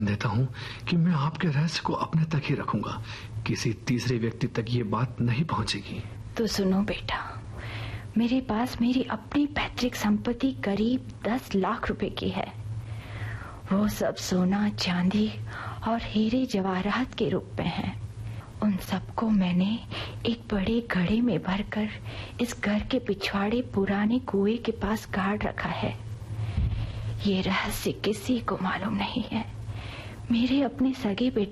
देता हूँ कि मैं आपके रहस्य को अपने तक ही रखूंगा, किसी तीसरे व्यक्ति तक ये बात नहीं पहुंचेगी। तो सुनो बेटा, मेरे पास मेरी अपनी पैतृक संपत्ति करीब 10 लाख रुपए की है। वो सब सोना, चांदी और हीरे जवाहरात के रूप में है। उन सबको मैंने एक बड़े घड़े में भरकर इस घर के पिछवाड़े पुराने कुएं के पास गाड़ रखा है। ये रहस्य किसी को मालूम नहीं है। मेरे अपने सगे बेटे